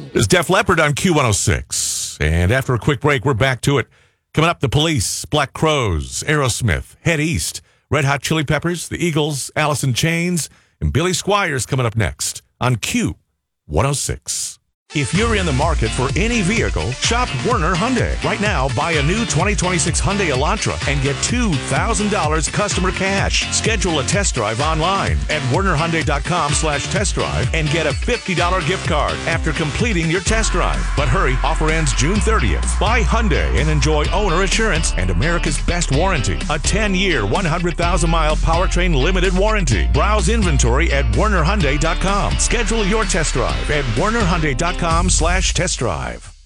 It's Def Leppard on Q106. And after a quick break, we're back to it. Coming up, the Police, Black Crowes, Aerosmith, Head East, Red Hot Chili Peppers, the Eagles, Alice in Chains, and Billy Squires coming up next on Q106. If you're in the market for any vehicle, shop Werner Hyundai. Right now, buy a new 2026 Hyundai Elantra and get $2,000 customer cash. Schedule a test drive online at wernerhyundai.com/test drive and get a $50 gift card after completing your test drive. But hurry, offer ends June 30th. Buy Hyundai and enjoy owner assurance and America's best warranty. A 10-year, 100,000-mile powertrain limited warranty. Browse inventory at wernerhyundai.com. Schedule your test drive at wernerhyundai.com/test drive.